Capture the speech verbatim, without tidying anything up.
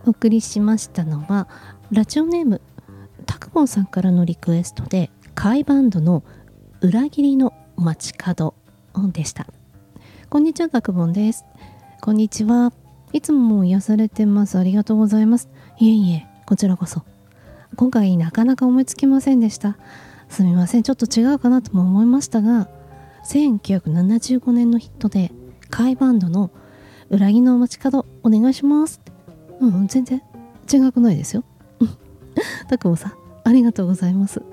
お送りしましたのはラジオネームたくぼんさんからのリクエストでカイバンドの裏切りの街角でした。こんにちは、たくぼんです。こんにちは。いつも癒されてます。ありがとうございます。いえいえ、こちらこそ。今回なかなか思いつきませんでした。すみません、ちょっと違うかなとも思いましたが、せんきゅうひゃくななじゅうごねんのヒットでカイバンドの裏切りの街角お願いしますって。うん、全然違くないですよ。たくぼんさん、ありがとうございます。